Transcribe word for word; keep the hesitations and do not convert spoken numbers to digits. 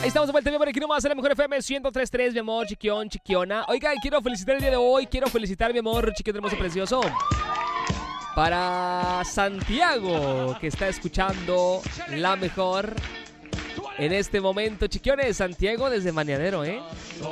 Ahí estamos de vuelta, mi amor, aquí nomás en la mejor F M ciento tres punto tres, mi amor, chiquión, chiquiona. Oiga, quiero felicitar el día de hoy, quiero felicitar, mi amor, chiquión hermoso, precioso, para Santiago, que está escuchando la mejor en este momento. Chiquiones, Santiago desde Maneadero, ¿eh?